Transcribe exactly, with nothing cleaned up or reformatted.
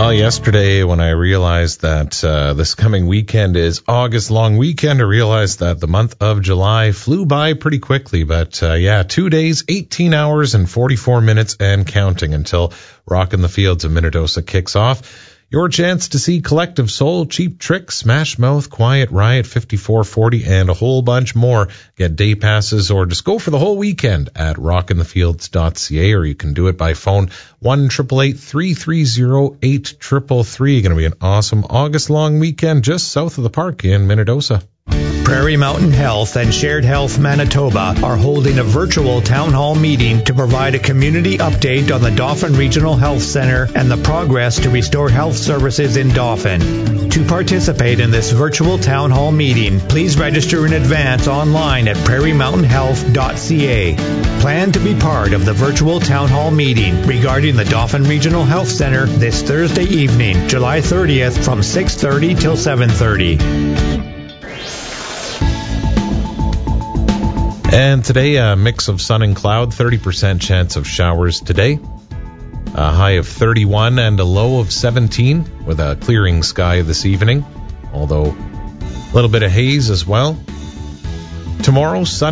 Well, yesterday when I realized that uh, this coming weekend is August long weekend, I realized that the month of July flew by pretty quickly. But uh, yeah, two days, eighteen hours and forty-four minutes and counting until Rockin' the Fields of Minnedosa kicks off. Your chance to see Collective Soul, Cheap Trick, Smash Mouth, Quiet Riot, fifty-four forty, and a whole bunch more. Get day passes or just go for the whole weekend at rockin the fields dot c a, or you can do it by phone one eight eight eight, three three zero, eight three three three. Going to be an awesome August-long weekend just south of the park in Minnedosa. Prairie Mountain Health and Shared Health Manitoba are holding a virtual town hall meeting to provide a community update on the Dauphin Regional Health Center and the progress to restore health services in Dauphin. To participate in this virtual town hall meeting, please register in advance online at prairie mountain health dot c a. Plan to be part of the virtual town hall meeting regarding the Dauphin Regional Health Center this Thursday evening, July thirtieth from six thirty till seven thirty. And today, a mix of sun and cloud, thirty percent chance of showers today. A high of thirty-one and a low of seventeen with a clearing sky this evening, although a little bit of haze as well. Tomorrow, sun